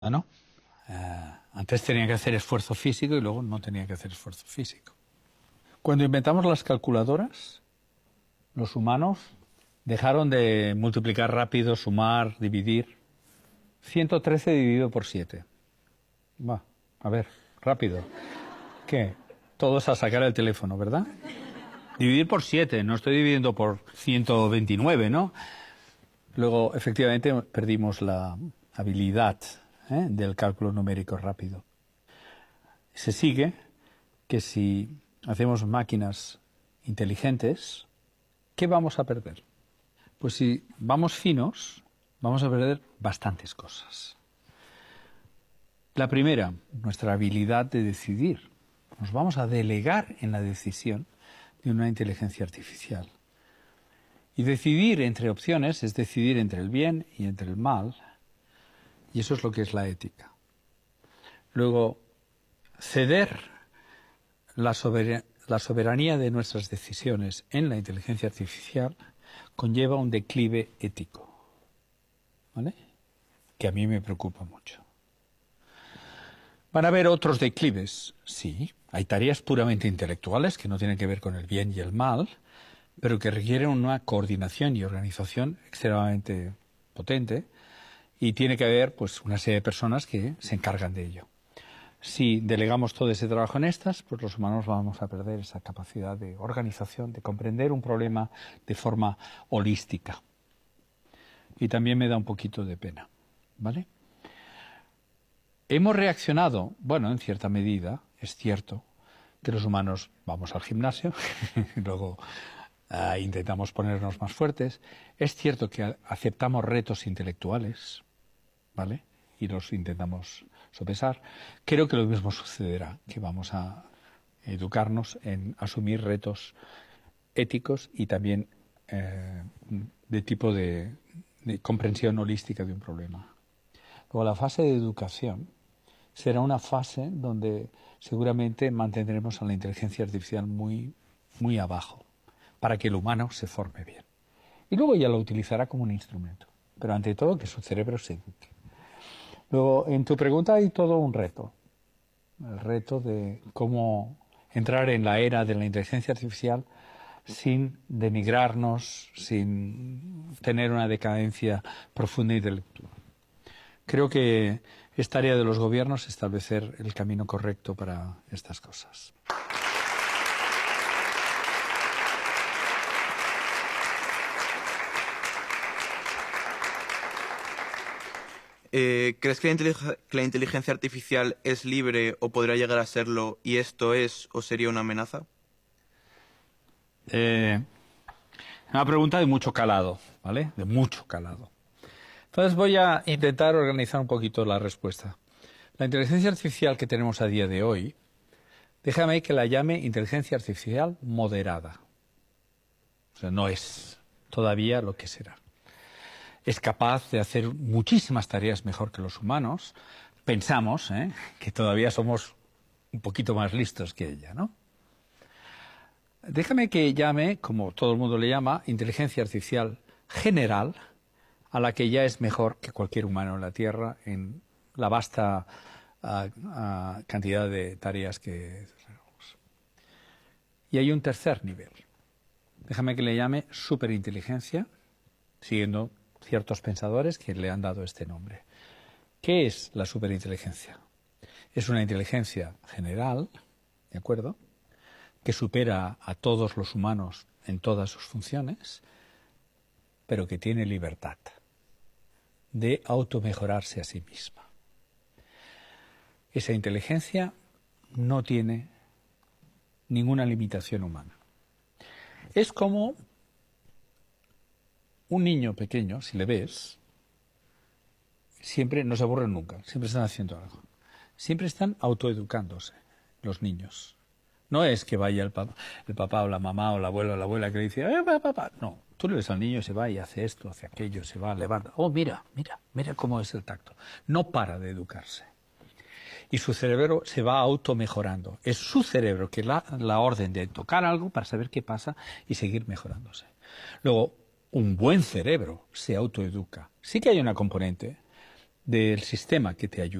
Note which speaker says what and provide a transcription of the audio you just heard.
Speaker 1: ¿no? Antes tenía que hacer esfuerzo físico y luego no tenía que hacer esfuerzo físico. Cuando inventamos las calculadoras, los humanos dejaron de multiplicar rápido, sumar, dividir. 113 dividido por 7. Va, a ver, rápido. ¿Qué? Todos a sacar el teléfono, ¿verdad? Dividir por 7, no estoy dividiendo por 129, ¿no? Luego, efectivamente, perdimos la habilidad del cálculo numérico rápido. Se sigue que si hacemos máquinas inteligentes, ¿qué vamos a perder? Pues si vamos finos, vamos a perder bastantes cosas. La primera, nuestra habilidad de decidir. Nos vamos a delegar en la decisión de una inteligencia artificial. Y decidir entre opciones es decidir entre el bien y entre el mal. Y eso es lo que es la ética. Luego, ceder la soberanía de nuestras decisiones en la inteligencia artificial conlleva un declive ético, ¿vale? Que a mí me preocupa mucho. ¿Van a haber otros declives? Sí. Hay tareas puramente intelectuales que no tienen que ver con el bien y el mal, pero que requieren una coordinación y organización extremadamente potente, y tiene que haber pues una serie de personas que se encargan de ello. Si delegamos todo ese trabajo en estas, pues los humanos vamos a perder esa capacidad de organización, de comprender un problema de forma holística. Y también me da un poquito de pena, ¿vale? Hemos reaccionado, bueno, en cierta medida, es cierto, que los humanos vamos al gimnasio, luego intentamos ponernos más fuertes. Es cierto que aceptamos retos intelectuales, ¿vale? Y los intentamos sopesar. Creo que lo mismo sucederá, que vamos a educarnos en asumir retos éticos y también de tipo de comprensión holística de un problema. Luego, la fase de educación será una fase donde seguramente mantendremos a la inteligencia artificial muy, muy abajo, para que el humano se forme bien. Y luego ya lo utilizará como un instrumento, pero ante todo que su cerebro se eduque. Luego, en tu pregunta hay todo un reto. El reto de cómo entrar en la era de la inteligencia artificial sin denigrarnos, sin tener una decadencia profunda intelectual. Creo que es tarea de los gobiernos establecer el camino correcto para estas cosas.
Speaker 2: ¿Crees que la inteligencia artificial es libre o podría llegar a serlo, y esto es o sería una amenaza?
Speaker 1: Una pregunta de mucho calado, ¿vale? De mucho calado. Entonces voy a intentar organizar un poquito la respuesta. La inteligencia artificial que tenemos a día de hoy, déjame que la llame inteligencia artificial moderada. O sea, no es todavía lo que será. Es capaz de hacer muchísimas tareas mejor que los humanos. Pensamos que todavía somos un poquito más listos que ella, ¿no? Déjame que llame, como todo el mundo le llama, inteligencia artificial general, a la que ya es mejor que cualquier humano en la Tierra en la vasta cantidad de tareas que tenemos. Y hay un tercer nivel. Déjame que le llame superinteligencia, siguiendo ciertos pensadores que le han dado este nombre. ¿Qué es la superinteligencia? Es una inteligencia general, ¿de acuerdo?, que supera a todos los humanos en todas sus funciones, pero que tiene libertad de automejorarse a sí misma. Esa inteligencia no tiene ninguna limitación humana. Es como un niño pequeño, si le ves, siempre no se aburren nunca, siempre están haciendo algo. Siempre están autoeducándose los niños. No es que vaya el papá o la mamá o el abuelo o la abuela que le dice, papá. No, tú le ves al niño y se va y hace esto, hace aquello, se va, levanta. Oh, mira cómo es el tacto. No para de educarse. Y su cerebro se va automejorando. Es su cerebro que da la orden de tocar algo para saber qué pasa y seguir mejorándose. Luego, un buen cerebro se autoeduca. Sí que hay una componente del sistema que te ayuda.